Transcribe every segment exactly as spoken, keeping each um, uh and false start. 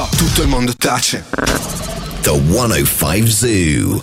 tutto il mondo tace. The centocinque Zoo.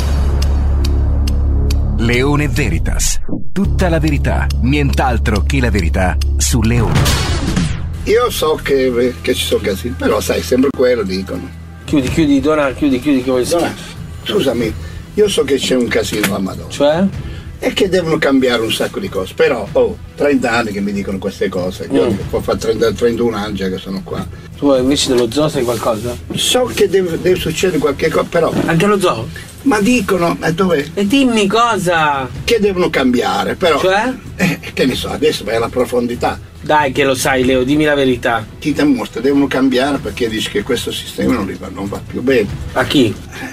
Leone Veritas. Tutta la verità, nient'altro che la verità su Leone. Io so che, che ci sono casini, però sai, sempre quello dicono. Chiudi, chiudi, Dona, chiudi, chiudi, che vuoi Dona, scusami, io so che c'è un casino la Madonna. Cioè? E che devono cambiare un sacco di cose, però oh, trenta anni che mi dicono queste cose, io Mm. ho fatto trenta, trentuno anni già che sono qua. Tu invece dello zoo sai qualcosa? So che deve, deve succedere qualche cosa, però... Anche allo zoo? Ma dicono, ma dove? E dimmi cosa? Che devono cambiare, però... Cioè? Eh, che ne so, adesso vai alla profondità. Dai che lo sai Leo, dimmi la verità. Chi ti mostra, devono cambiare perché dici che questo sistema non, va, non va più bene. A chi?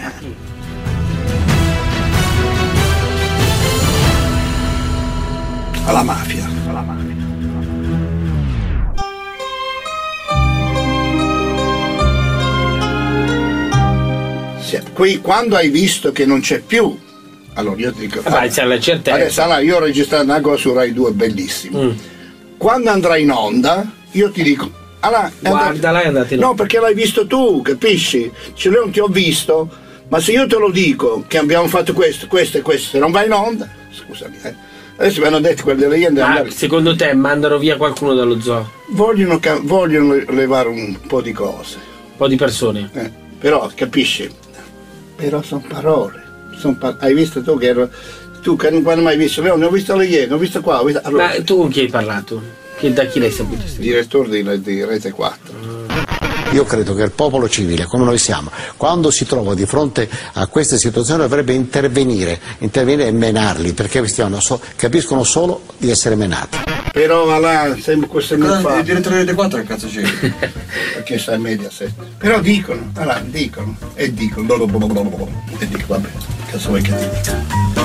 Alla mafia, alla mafia. Sì, qui quando hai visto che non c'è più, allora io ti dico, Eh beh, c'è la certezza. adesso allora, io ho registrato una cosa su Rai due bellissima. Mm. Quando andrai in onda, io ti dico, allora, è Guardala, andato- è andato in no, onda. perché l'hai visto tu, capisci? Cioè, io non ti ho visto, ma se io te lo dico che abbiamo fatto questo, questo e questo, se non vai in onda, scusami, eh. Adesso mi hanno detto quelle delle Iene, Ma andare- secondo te mandano via qualcuno dallo zoo? vogliono, ca- vogliono le- levare un po' di cose, Un po' di persone. eh, però capisci? Però sono parole, son pa- hai visto tu che ero, tu che non quando mai visto, Leone, ho visto le Iene, ho visto qua, ho visto... Allora, Ma tu con chi hai parlato? Che, da chi l'hai saputo? direttore di, di Rete quattro. Io credo che il popolo civile, come noi siamo, quando si trova di fronte a queste situazioni dovrebbe intervenire, intervenire e menarli, perché stiano so- capiscono solo di essere menati. Però là, sempre questo mi fa, Il direttore delle quattro che cazzo c'è? perché sta in Mediaset. Però dicono, allora, dicono, e dicono, e dico, vabbè, cazzo vuoi che ti dica?